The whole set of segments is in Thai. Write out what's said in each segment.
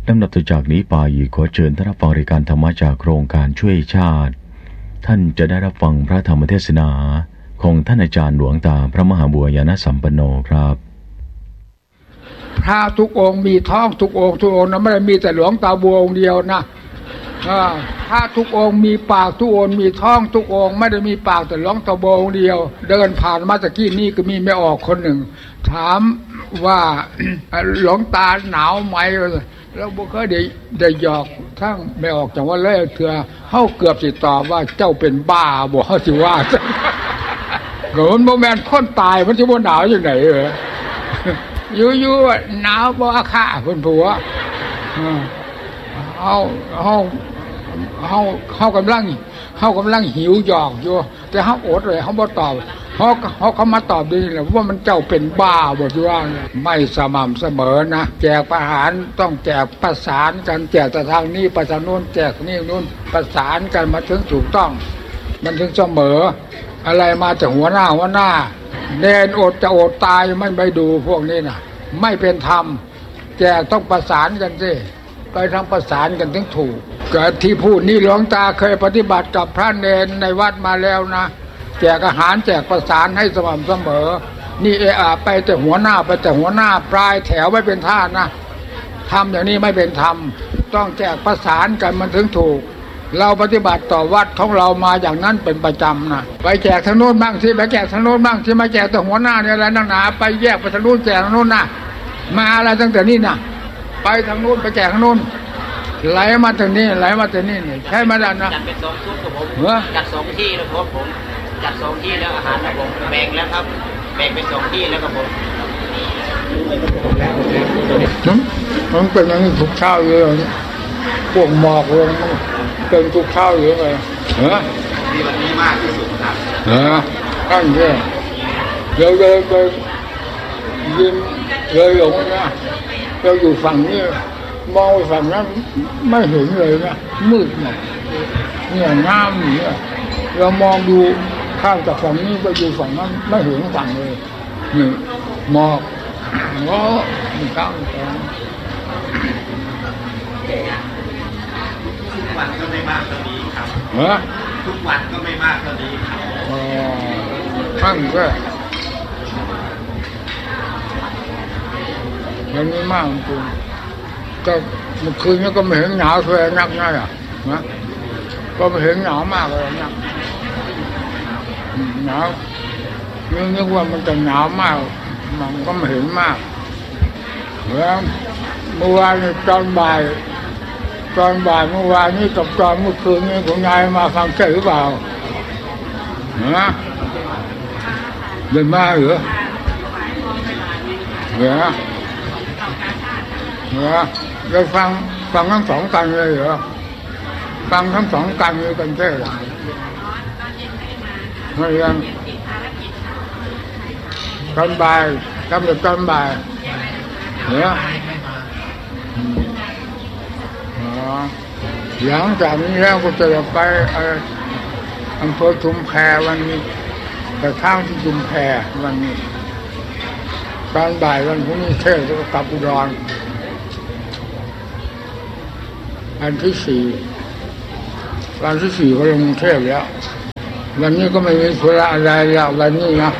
ลำดับต่อจากนี้ไปขอเชิญท่านรับฟังรายการธรรมะจากโครงการช่วยชาติท่านจะได้รับฟังพระธรรมเทศนาของท่านอาจารย์หลวงตาพระมหาบัวยานสัมปันโนครับพระทุกองค์มีท้องทุกองค์นะไม่ได้มีแต่หลวงตาบัวองค์เดียวนะพระทุกองค์มีปากทุกองค์มีท้องทุกองค์ไม่ได้มีปากแต่หลวงตาบัวองค์เดียวเดินผ่านมาตะกี้นี่ก็มีไม่ออกคนหนึ่งถามว่าหลวงตาหนาวไหมแล้วบ่เคยได้หยอกทั้งไม่ออกจากว่าเลยเถื่อเฮาเกือบสิตอบว่าเจ้าเป็นบ้าบ่เฮาสิว่าเกินบ่แม่นคนตายมันสิบ่หนาวจังได๋อยู่ๆหนาวบ่อาฆาตเพิ่นผัวเฮากำลังหิวหยอกอยู่แต่เฮาอดเลยเฮาบ่ตอบเขามาตอบดีแหละว่ามันเจ้าเป็นบ้าบ่สิว่าไม่สม่ำเสมอนะแจกอาหารต้องแจกประสานกันแจกแต่ทางนี้ไปทางโน้นแจกนี่โน้นประสานกันมาถึงถูกต้องมันถึงเสมออะไรมาจากหัวหน้าเน้นอดจะอดตายไม่ดูพวกนี้นะไม่เป็นธรรมแจกต้องประสานกันสิไปทางประสานกันถึงถูกเกิดที่พูดนี่หลวงตาเคยปฏิบัติกับพระเนรในวัดมาแล้วนะแจกอาหารแจกประสานให้สม่ำเสมอนี่ไปแต่หัวหน้าปลายแถวไม่เป็นท่านะทำอย่างนี้ไม่เป็นธรรมต้องแจกประสานกันมันถึงถูกเราปฏิบัติต่อวัดของเรามาอย่างนั้นเป็นประจำนะไปแจกทางโน้นบ้างที่ไปแจกทางโน้นบ้างที่มาแจกแต่หัวหน้าเนี่ยอะไรนักหนาไปแยกไปทางโน้นแจกทางโน้นนะมาอะไรตั้งแต่นี้นะไปทางโน้นไปแจกทางโน้นไหลมาทางนี้ไหลมาทางนี้นี่ใช่ไหมล่ะนะจัดเป็น2ชุดครับผมจัด2ที่แล้วครับผมจัด2ที่แล้วอาหารครับผมแบ่งแล้วครับแบ่งเป็น2ที่แล้วครับผมมันเป็นอย่างนี้ทุกเช้าเลยพวกหมอกลงเป็นทุกเช้าอยู่เลยที่วันนี้มากที่สุดครับข้างนี้เลยยิ้มเลยหลงนะเราอยู่ฝั่งนี้มองฝั่งนั้นไม่เห็นเลยนะมืดหมดเนี่ยน้ำเนี่ยเรามองดูข้ามจากฝั่งนี้ไปดูฝั่งนั้นไม่เห็นฝั่งเลยนี่หมอกมีข้างแต่ทุกวันก็ไม่มากเท่านี้ครับทุกวันก็ไม่มากเท่านี้ครับข้างก็มันไม่มากจริงก็เมื่อคืนนี้ก็ไม่เห็นหนาวเลยนักนะก็ไม่เห็นหนาวมากเลยนักหนาวนึกว่ามันจะหนาวมากมันก็ไม่เห็นมากแล้วเมื่อวานตอนบ่ายเมื่อวานนี้กับตอนเมื่อคืนนี้คุณยายมาฟังเทศหรือเปล่าเดินมาเหรอเราฟังทั้งสองกันเลยเหรอฟังทั้งสองกันเลยกันเทศไม่ยังตอนบ่ายทำแต่ตอนบ่ายเหรอหลังจากนี้แล้วก็จะไปอำเภอชุมแพวันนี้ไปข้างที่ชุมแพวันนี้ตอนบ่ายวันพรุ่งนี้เทศก็กลับอุดรวันที่4ก็ลงกรุงเทพแล้ววันนี้ก็ไม่มีธุระอะไรแล้ววันนี้นะ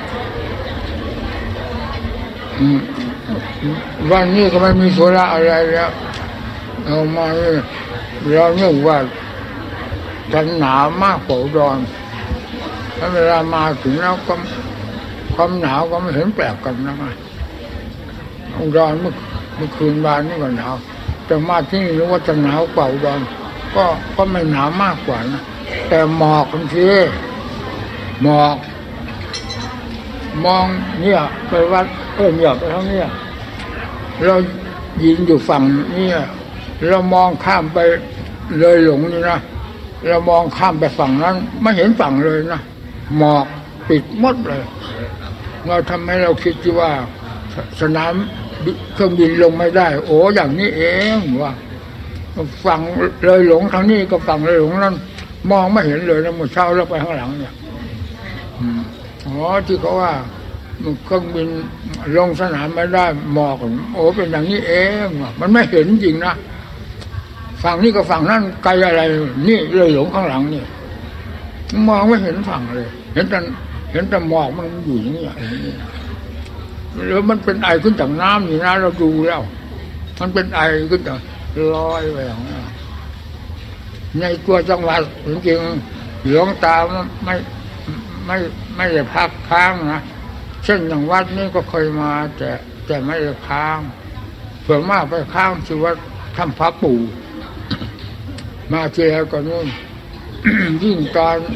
วันนี้ก็ไม่มีธุระอะไรแล้วเอามาเราเนี่ยว่าจะหนาวมากกว่าอุดรถ้าเวลามาถึงแล้วก็ความหนาวก็ไม่เห็นแปลกกันนะอุดรเมื่อคืนวานนี่ก็หนาวแต่มาที่นี่รู้ว่าจะหนาวกว่าอุดรก็ไม่หนาวมากกว่านะแต่หมอกบางทีหมอกมองเนี่ยไปวัดเนี่ยไปทางเนี่ยเรายืนอยู่ฝั่งนี้เรามองข้ามไปเลยหลงนี่นะเรามองข้ามไปฝั่งนั้นไม่เห็นฝั่งเลยนะหมอกปิดหมดเลยเราทำให้เราคิดว่าสนามเครื่องบินลงไม่ได้โอ้อย่างนี้เองว่าฝั่งเลยหลงทางนี้ก็ฝั่งเลยหลงนั้นมองไม่เห็นเลยนะเมื่อเช้าเราไปข้างหลังเนี่ยที่เขาว่าเครื่องบินลงสนามไม่ได้หมอกโอ้เป็นอย่างนี้เองมันไม่เห็นจริงนะฝั่งนี้กับฝั่งนั้นไกลอะไรนี่เลยหลงข้างหลังนี่มองไม่เห็นฝั่งเลยเห็นแต่หมอกมันอยู่อย่างนี้แล้วมันเป็นไอขึ้นจากน้ำอยู่นะเราดูแล้วมันเป็นไอขึ้นจากลอยไปอย่างนี้ในตัวจังหวัดจริงๆหลวงตาไม่ได้พักค้างนะเช่นอย่างวัดนี้ก็เคยมาแต่ไม่ได้ค้างเผื่อมากไปค้างที่วัดถ้ำพระปู่มาเจอก่อนนู้น ยิ่งตอน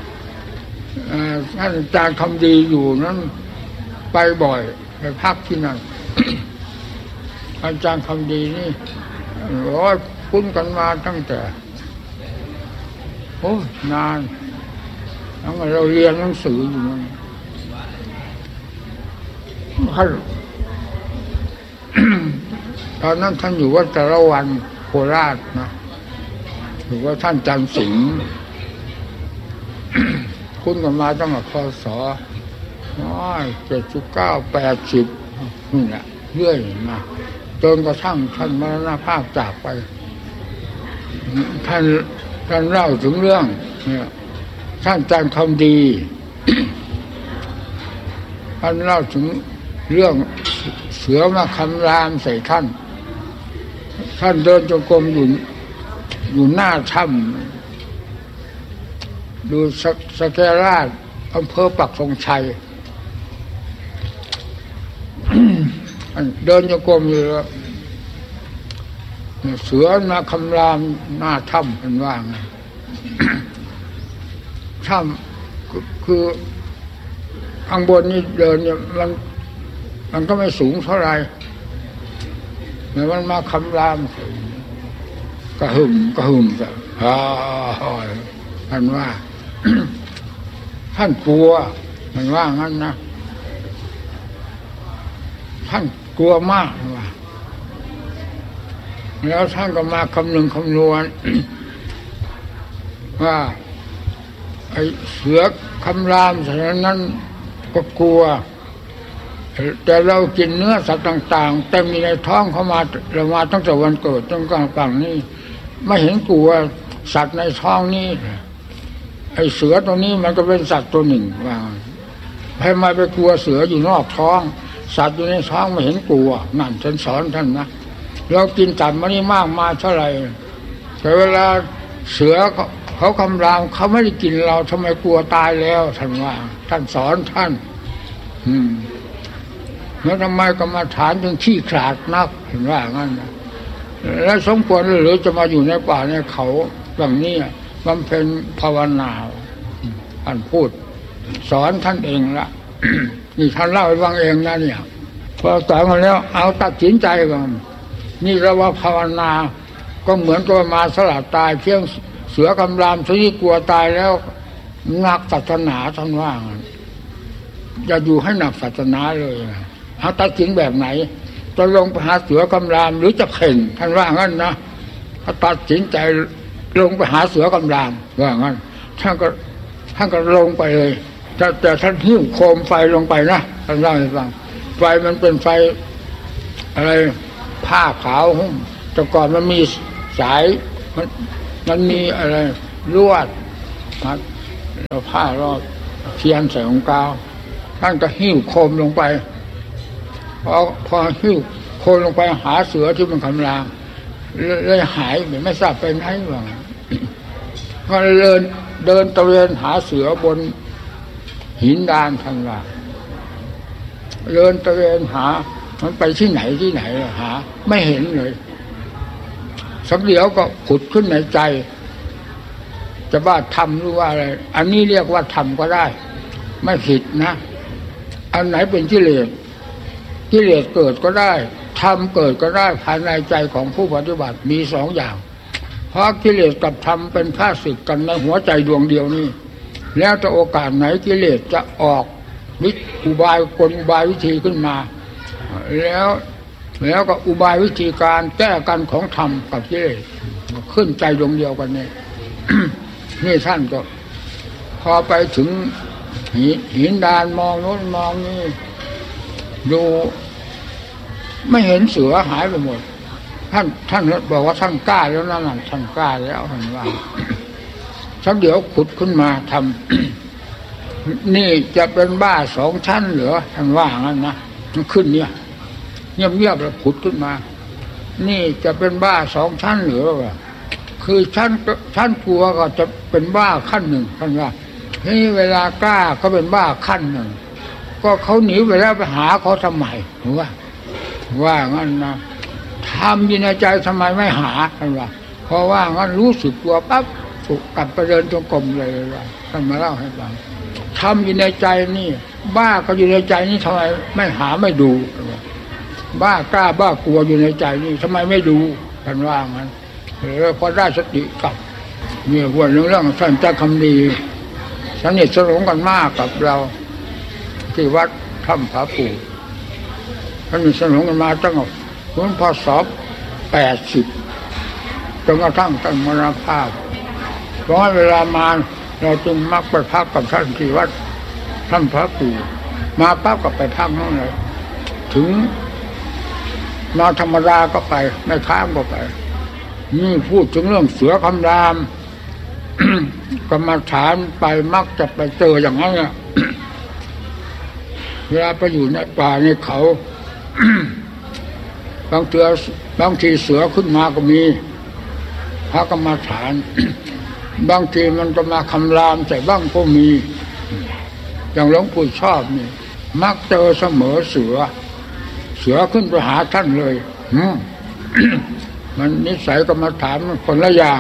ท่านอาจารย์คำดีอยู่นั้นไปบ่อยไปพักที่นั่น อาจารย์คำดีนี่คุ้นกันมาตั้งแต่โอ้นานแล้วเราเรียนหนังสืออยู่นั่นตอนนั้นท่านอยู่วัดตะละวันโคราชนะหรือว่าท่านจันทร์สิงห์ คุ้นกันมาตั้งแต่พ.ศ. 79-80นี่แหละเรื่อยมาจนกระทั่งท่านมรณภาพจากไปท่านเล่าถึงเรื่องเนี่ยท่านจันทร์คำดี ท่านเล่าถึงเรื่องเสือมาคำรามใส่ท่านเดินจงกรมอยู่หน้าถ้ำดูสแกราชอำเภอปักธงชัย เดินจงกรมอยู่เสือมาคำรามหน้าถ้ำเป็นว่าไง ถ้ำคือข้างบนนี่เดินเนี่ยมันก็ไม่สูงเท่าไหร่แต่มันมาคำรามกระหึ่มแต่ท่านว่า ท่านกลัวมันว่างั้นนะท่านกลัวมากว่าแล้วท่านก็มาคำนึงคำนวณ ว่าไอ้เสือคำรามฉะนั้นก็กลัวแต่เรากินเนื้อสัตว์ต่างๆแต่มีในท้องเขามาเรามาตั้งแต่วันเกิดจนกลางปังนี้ไม่เห็นกลัวสัตว์ในท้องนี้ไอ้เสือตัวนี้มันก็เป็นสัตว์ตัวหนึ่งว่าให้มาไปกลัวเสืออยู่นอกท้องสัตว์อยู่ในท้องไม่เห็นกลัวนั่นฉันสอนท่านนะเรากินสัตว์มันนี่มากมาเท่าไหร่แต่เวลาเสือเขาคำรามเขาไม่ได้กินเราทำไมกลัวตายแล้วท่านว่าท่านสอนท่านแล้วทำไมกรรมฐานจึงขี้ขลาดนักเห็นว่างั้นนะแล้วสมควรหรือจะมาอยู่ในป่าในเขาแบบนี้บำเพ็ญภาวนาท่านพูดสอนท่านเองละ นี่ท่านเล่าให้ฟังเองนะเนี่ยพอสอนมาแล้วเอาตัดสินใจก่อนนี่เราว่าภาวนาก็เหมือนกับมาสละตายเพียงเสือกำรามที่กลัวตายแล้วนักศาสนาท่านว่าอย่าอยู่ให้หนักศาสนาเลยหาตัดสินแบบไหนจะลงไปหาเสือกำรามหรือจะเข่งท่านว่างั้นนะถ้าตัดสินใจลงไปหาเสือกำรามว่างั้นท่านก็ลงไปเลยแต่ท่านหิ้วโคมไฟลงไปนะท่านเล่าให้ฟังไฟมันเป็นไฟอะไรผ้าขาวหุ้มแต่ก่อนมันมีสายมันมีอะไรลวดมัดแล้วผ้ารอดเทียนใส่ของกาวท่านก็หิ้วโคมลงไปพอหิ้วโคมลงไปหาเสือที่มันคำรามเลยหายไม่ทราบไปไหนบ้างก็เดินตะเวนหาเสือบนหินดานท่านว่าเดินตะเวนหามันไปที่ไหนหาไม่เห็นเลยสักเดี๋ยวก็ผุดขึ้นในใจจะว่าธรรมหรือว่าอะไรอันนี้เรียกว่าธรรมก็ได้ไม่ผิดนะอันไหนเป็นกิเลสเกิดก็ได้ธรรมเกิดก็ได้ภายในใจของผู้ปฏิบัติมีสองอย่างเพราะกิเลสกับธรรมเป็นข้าศึกกันในหัวใจดวงเดียวนี้แล้วจะโอกาสไหนกิเลสจะออกอุบายกลอุบายวิธีขึ้นมาแล้วก็อุบายวิธีการแก้กันของธรรมกับกิเลสขึ้นใจดวงเดียวกันนี่ นี่ท่านก็พอไปถึงหินดานมองโน้นมองนี่ดูไม่เห็นเสือหายไปหมดท่านบอกว่าท่านกล้าแล้วนั่นท่านกล้าแล้วท่านว่าสักเดี๋ยวขุดขึ้นมาทำนี่จะเป็นบ้า2 ชั้นเหรอท่านว่างั้นนะมันขึ้นเนี่ยเงียบๆแล้วขุดขึ้นมานี่จะเป็นบ้า2 ชั้นเหรอวะคือชั้นกลัวก็จะเป็นบ้าขั้นหนึ่งท่านว่านี่เวลากล้าก็เป็นบ้าขั้นหนึ่งก็เขาหนีไปแล้วไปหาเขาทำไมว่างั้นนะทำอยู่ในใจทำไมไม่หาท่านว่าเพราะว่างั้นรู้สึกตัวปั๊บกลับไปเดินจงกรมเลยว่าท่านมาเล่าให้ฟังทำอยู่ในใจนี่บ้าก็อยู่ในใจนี่ทำไมไม่หาไม่ดูบ้ากล้าบ้ากลัวอยู่ในใจนี่ทำไมไม่ดูท่านว่างั้นพอได้สติกลับเนี่ยวันเรื่องท่านเจ้าคำดีสนิทสนมกันมากกับเราที่วัดถ้ำผาปูท่านสนิทสนมกันมาตั้งแต่รุ่นพ.ศ. 80จนกระทั่งท่านมรณภาพเพราะเวลามาเราจึงมักไปพักกับท่านที่วัดถ้ำผาปูมาปั๊บก็ไปพักนั่นเลยถึงมาธรรมดาก็ไปไม่ค้างก็ไปนี่พูดถึงเรื่องเสือคำราม กรรมฐานไปมักจะไปเจออย่างนั้นเนี่ยเวลาไปอยู่ในป่าในเขา บางทีเสือขึ้นมาก็มีพระกรรมฐาน บางทีมันจะมาคำรามใส่บ้างก็มีอย่างหลวงปู่ชอบนี่มักเจอเสมอเสือขึ้นไปหาท่านเลย มันนิสัยกรรมฐานมันคนละอย่าง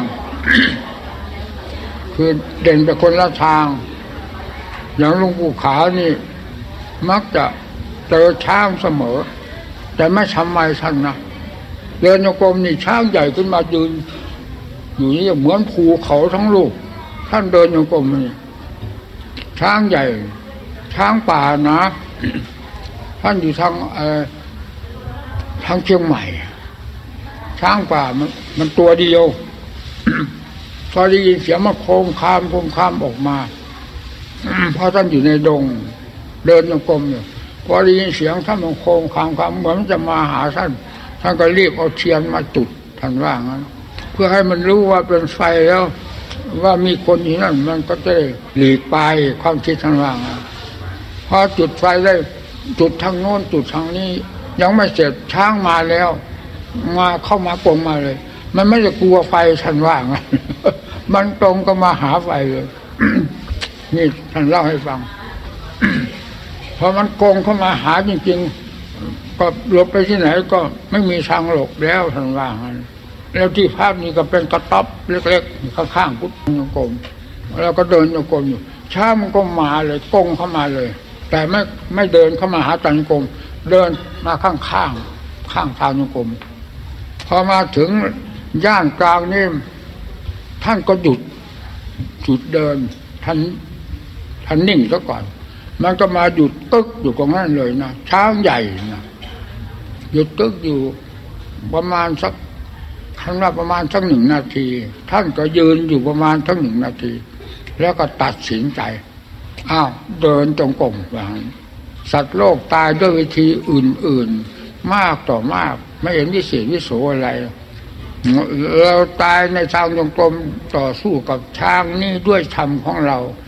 คือเด่นไปคนละทางอย่างหลวงปู่ขาวนี่มักจะเจอช้างเสมอแต่ไม่ทำไมท่านนะเดินโยกมนี่ช้างใหญ่ขึ้นมายืนอยู่นี่เหมือนภูเขาทั้งลูกท่านเดินโยกมนี่ช้างใหญ่ช้างป่านะท่านอยู่ทางเชียงใหม่ช้างป่ามันตัวเดียว พอได้ยินเสียงมันโคมคามออกมาเพราะท่านอยู่ในดงเดินโยกมอยู่พอได้ยินเสียงท่านมันโคมคามเหมือนจะมาหาท่านก็รีบเอาเทียนมาจุดท่านว่างั้นเพื่อให้มันรู้ว่าเป็นไฟแล้วว่ามีคนอยู่นั่นมันก็จะหลีกไปความคิดท่านว่างั้นพอจุดไฟได้จุดทางโน้นจุดทางนี้ยังไม่เสร็จช้างมาแล้วมาเข้ามากงมาเลยมันไม่ได้กลัวไฟท่านว่างั้น มันตรงก็มาหาไฟเลย นี่ท่านเล่าให้ฟัง พอมันกงเข้ามาหาจริงๆก็หลบไปที่ไหนก็ไม่มีทางหลบแล้วท่านว่างั้นแล้วที่ภาพนี้ก็เป็นกระต๊อบเล็กๆข้างๆพุทธโยกมแล้วก็เดินโยกมอยู่ช้างมันก็มาเลยกงเข้ามาเลยแต่ไม่เดินเข้ามาหาตันโยกมเดินมาข้างทางโยกมพอมาถึงย่านกลางนี่ท่านก็หยุดเดินท่านนิ่งซะก่อนมันก็มาหยุดตึกอยู่ตรงนั้นเลยนะช้างใหญ่นะหยุดตึกอยู่ประมาณสัก1 นาทีท่านก็ยืนอยู่ประมาณสัก1 นาทีแล้วก็ตัดสินใจเดินจงกรมว่าสัตว์โลกตายด้วยวิธีอื่นๆมากต่อมากไม่เห็นวิเศษวิโสอะไรเราตายในทางจงกรมต่อสู้กับช้างนี่ด้วยธรรมของเรา